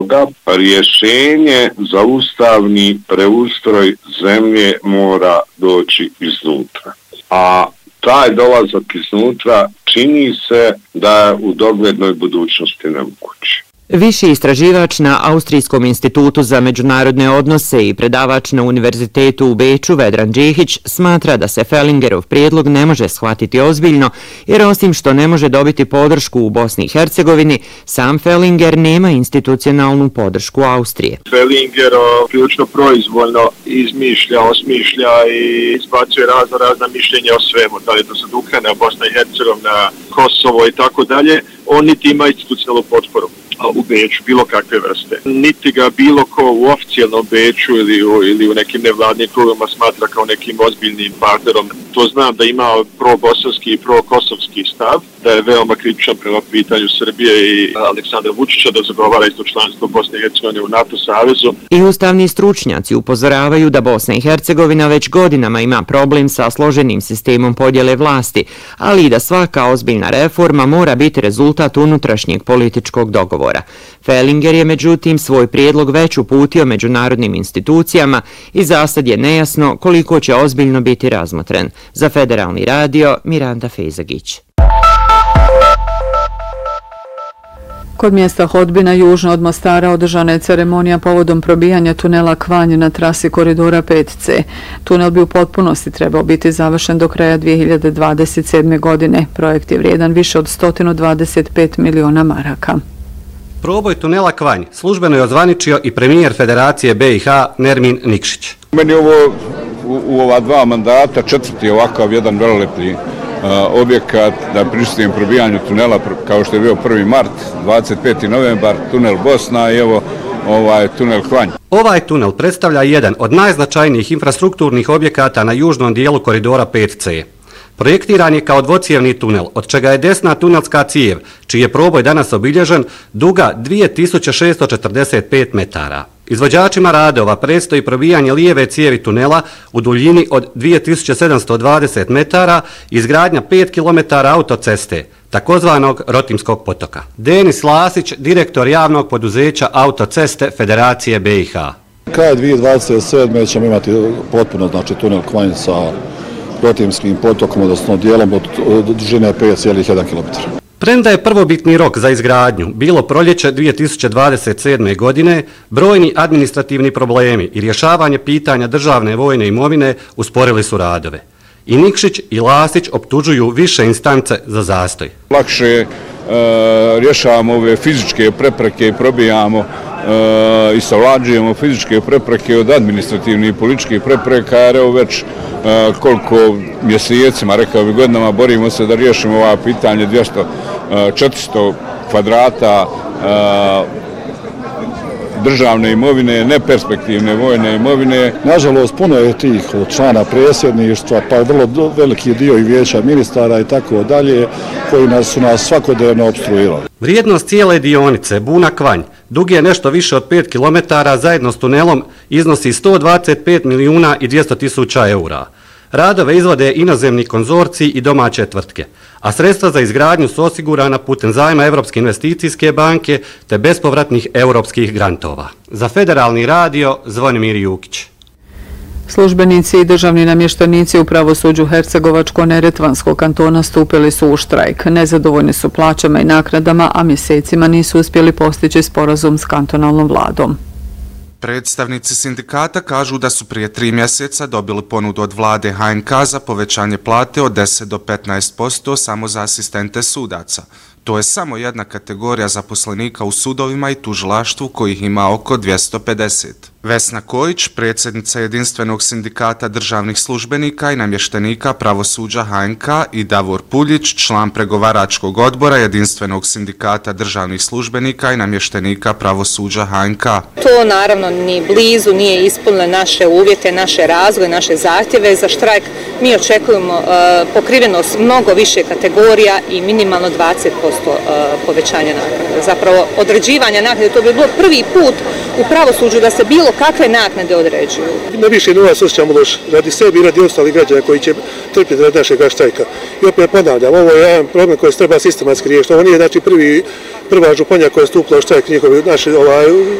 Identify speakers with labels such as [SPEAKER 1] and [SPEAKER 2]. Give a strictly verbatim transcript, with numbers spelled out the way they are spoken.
[SPEAKER 1] Rješenje za ustavni preustroj zemlje mora doći iznutra. A taj dolazak iznutra čini se da je u doglednoj budućnosti nemoguće.
[SPEAKER 2] Viši istraživač na Austrijskom institutu za međunarodne odnose i predavač na Univerzitetu u Beču Vedran Džihić smatra da se Fellingerov prijedlog ne može shvatiti ozbiljno, jer osim što ne može dobiti podršku u Bosni i Hercegovini, sam Fellinger nema institucionalnu podršku Austrije.
[SPEAKER 3] Fellinger prilično proizvoljno izmišlja, osmišlja i izbacuje razno razna mišljenja o svemu, da je to sad Ukrajina, Bosna i Hercegovina, Kosovo i tako dalje. On niti ima institucionalnu potporu u Beču, bilo kakve vrste. Niti ga bilo ko u oficijalnom Beču ili u, ili u nekim nevladnim krugovima smatra kao nekim ozbiljnim partnerom. To znam da ima pro-bosanski i pro-kosovski stav, da je veoma kritičan prema pitanju Srbije i Aleksandra Vučića, da zagovara isto članstvo Bosne i Hercegovine u NATO savezu.
[SPEAKER 2] I ustavni stručnjaci upozoravaju da Bosna i Hercegovina već godinama ima problem sa složenim sistemom podjele vlasti, ali i da svaka ozbiljna reforma mora biti rezultat unutrašnjeg političkog dogovora. Fellinger je međutim svoj prijedlog već uputio međunarodnim institucijama i zasad je nejasno koliko će ozbiljno biti razmotren. Za Federalni radio, Miranda Fejzagić.
[SPEAKER 4] Kod mjesta Hodbina južno od Mostara održana je ceremonija povodom probijanja tunela Kvanj na trasi koridora pet ce. Tunel bi u potpunosti trebao biti završen do kraja dvije hiljade dvadeset sedme. godine. Projekt je vrijedan više od sto dvadeset pet miliona maraka.
[SPEAKER 5] Proboj tunela Kvanj službeno je ozvaničio i premijer Federacije be i ha Nermin Nikšić.
[SPEAKER 6] Meni ovo u, u ova dva mandata četvrti ovakav jedan velelepni objekat da pristujem probijanju tunela kao što je bio prvi mart, dvadeset peti novembar, tunel Bosna i evo ovaj tunel Kvanj.
[SPEAKER 5] Ovaj tunel predstavlja jedan od najznačajnijih infrastrukturnih objekata na južnom dijelu koridora pet ce. Projektiran je kao dvocjevni tunel, od čega je desna tunelska cijev, čiji je proboj danas obilježen, duga dvije tisuće šesto četrdeset pet metara. Izvođačima radova predstoji probijanje lijeve cijevi tunela u duljini od dvije tisuće sedamsto dvadeset metara i izgradnja pet kilometara autoceste, takozvanog Rotimskog potoka. Denis Lasić, direktor javnog poduzeća Autoceste Federacije be i ha.
[SPEAKER 7] Kraj dvije tisuće dvadeset sedme. ćemo imati potpuno znači, tunel Kvanj sa Rotimskim potokom, odnosno dijelom od dužine pet zarez jedan kilometar.
[SPEAKER 5] Premda je prvobitni rok za izgradnju bilo proljeće dvije tisuće dvadeset sedme. godine, brojni administrativni problemi i rješavanje pitanja državne vojne imovine usporili su radove. I Nikšić i Lasić optužuju više instance za zastoj.
[SPEAKER 6] Lakše e, rješavamo ove fizičke prepreke i probijamo e, i savlađujemo fizičke prepreke od administrativnih i političkih prepreka, jer evo već e, koliko mjesecima, rekao bi godinama, borimo se da riješimo ova pitanje dvjesto četiristo kvadrata e, državne imovine, neperspektivne vojne imovine.
[SPEAKER 7] Nažalost, puno je tih člana predsjedništva, pa vrlo veliki dio i vijeća ministara i tako dalje, koji nas su nas svakodnevno opstruirali.
[SPEAKER 5] Vrijednost cijele dionice Buna-Kvanj, dug je nešto više od pet kilometara, zajedno s tunelom iznosi sto dvadeset pet milijuna i dvjesto tisuća eura. Radove izvode inozemni konzorciji i domaće tvrtke, a sredstva za izgradnju su osigurana putem zajma Evropske investicijske banke te bespovratnih europskih grantova. Za Federalni radio, Zvonimir Jukić.
[SPEAKER 4] Službenici i državni namještenici u pravosuđu Hercegovačko-Neretvanskog kantona stupili su u štrajk. Nezadovoljni su plaćama i naknadama, a mjesecima nisu uspjeli postići sporazum s kantonalnom vladom.
[SPEAKER 8] Predstavnici sindikata kažu da su prije tri mjeseca dobili ponudu od vlade ha en ka za povećanje plate od deset do petnaest posto samo za asistente sudaca. To je samo jedna kategorija zaposlenika u sudovima i tužilaštvu kojih ima oko dvjesto pedeset. Vesna Kojić, predsjednica jedinstvenog sindikata državnih službenika i namještenika pravosuđa ha en ka i Davor Puljić, član pregovaračkog odbora jedinstvenog sindikata državnih službenika i namještenika pravosuđa ha en ka.
[SPEAKER 9] To naravno ni blizu nije ispunilo naše uvjete, naše razvoje, naše zahtjeve za štrajk. Mi očekujemo uh, pokrivenost mnogo više kategorija i minimalno dvadeset posto povećanja naknade. Zapravo određivanja naknade, to bi bilo prvi put u pravosuđu da se bilo kakve naknade određuju.
[SPEAKER 10] Na više nova se osjećamo loš radi sebi i radi ostalih građana koji će trpjeti radi našeg štrajka. I opet ponavljam, ovo je jedan problem koji se treba sistematski riješiti. Ovo nije znači prvi, prva županija koja je stupila u štrajk njihovi naši ovaj,